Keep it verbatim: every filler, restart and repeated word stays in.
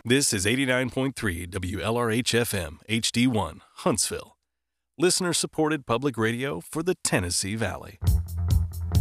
This is eighty-nine point three W L R H F M, H D one, Huntsville. Listener-supported public radio for the Tennessee Valley.